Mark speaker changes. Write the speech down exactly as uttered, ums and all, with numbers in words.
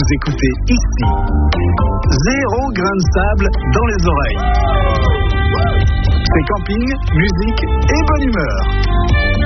Speaker 1: écoutez ici. Zéro grain de sable dans les oreilles. C'est camping, musique et bonne humeur.